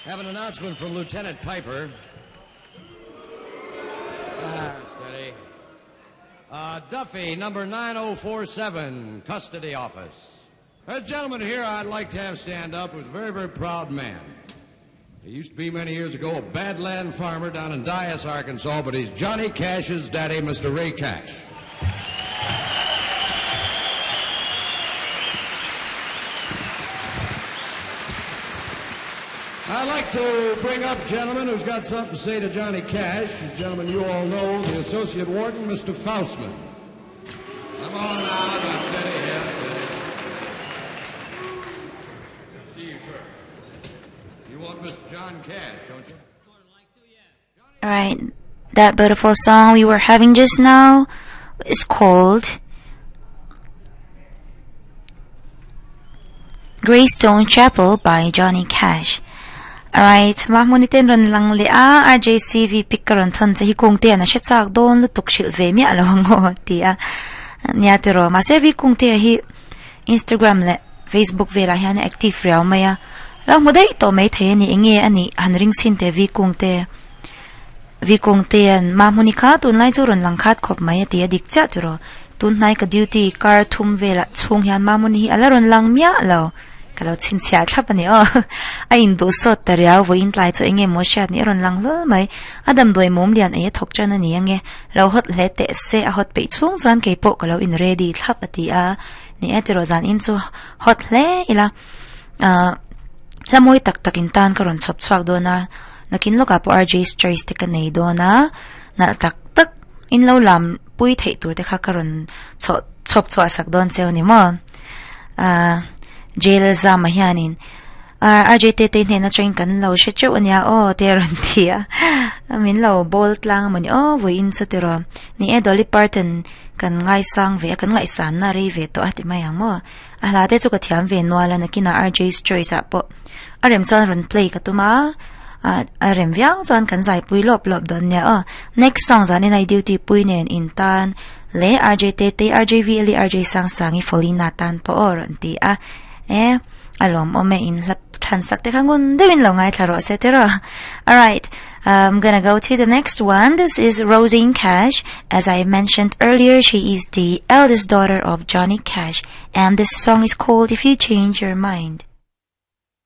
Have an announcement from Lieutenant Piper. Steady. Duffy, number 9047, custody office. There's a gentleman here I'd like to have stand up who's a very, very proud man. He used to be many years ago a badland farmer down in Dyess, Arkansas, but he's Johnny Cash's daddy, Mr. Ray Cash. I'd like to bring up a gentleman who's got something to say to Johnny Cash. The gentleman you all know, the Associate Warden, Mr. Faustman. Come on out, steady here, steady. See you, sir. You want Mr. John Cash, don't you? Alright, that beautiful song we were having just now is called Greystone Chapel by Johnny Cash. Alright, mahmunitin ron lang lia RJCV pikaron ton sa hikung tia na shetsak don lutuk shil ve mi alawang tia niya tiro masevi kung tia hi Instagram le Facebook ve la hian active real maya la modai to mai the ni inge ani hanring sin te vi kung te mahmunika tun lai chu ron lang khat khop mai tia dik cha tiro tun nai ka duty car thum ve la chung hian mahmuni hi alaron lang mia lo kalau cincia thlap ani a in do so taria vo in tlai chu enge mo shat ni ron lang lo mai adam doi mom lian e thok chan ani ange lo hot le te se a hot pe chung chuan ke po kalau in ready thlap ati a ni etero zan in chu hot le ila lamoi tak tak in tan karon chop chuak do na nakin loka po RJ's choice te kanei do na tak tak in lo lam pui thei tur te kha karon chop chwa sak don cheu ni mo jail zama hianin RJ te ne na train kan lo she chu ania teron tia min lo bolt lang mani vo in chu tero ni e Dolly Parton kan ngai sang ve kan ngai san na re ve to ati mayang mo ala te chu ka thiam ve nwala na kina RJ's choice a po arem chon ron play ka tuma arem vyang chon kan zai pui lop don nya next song zan in I duty pui nen in tan le RJ te RJV li RJ sang sangi folina tan po ron ti alom me in tan sakte kangun dewin lo ngai tharo etcetera. Alright, I'm gonna go to the next one. This is Rosine Cash. As I mentioned earlier, she is the eldest daughter of Johnny Cash, and this song is called If You Change Your Mind.